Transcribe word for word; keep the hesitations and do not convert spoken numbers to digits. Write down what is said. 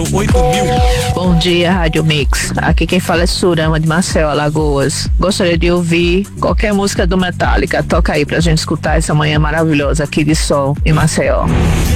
oito mil. Bom dia, Rádio Mix. Aqui quem fala é Surama de Maceió, Alagoas. Gostaria de ouvir qualquer música do Metallica. Toca aí pra gente escutar essa manhã maravilhosa aqui de sol em Maceió.